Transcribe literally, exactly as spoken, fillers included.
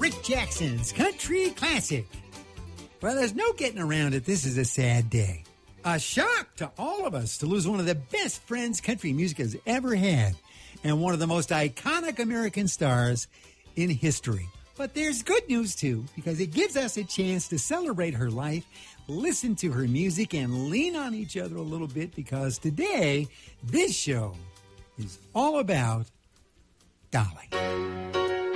Rick Jackson's Country Classic. Well, there's no getting around it. This is a sad day. A shock to all of us to lose one of the best friends country music has ever had and one of the most iconic American stars in history. But there's good news, too, because it gives us a chance to celebrate her life, listen to her music, and lean on each other a little bit, because today, this show is all about Dolly.